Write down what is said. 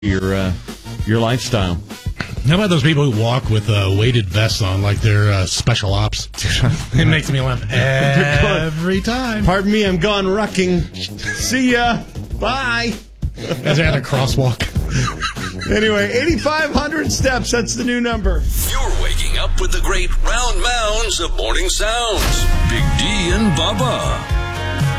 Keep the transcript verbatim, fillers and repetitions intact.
your uh, your lifestyle. How about those people who walk with uh, weighted vests on like they're uh, special ops? It makes me laugh every time. Pardon me, I'm gone rucking. See ya. Bye. As they had a crosswalk. Anyway, eighty-five hundred steps. That's the new number. You're waking up with the great round mounds of morning sounds. Big D and Bubba.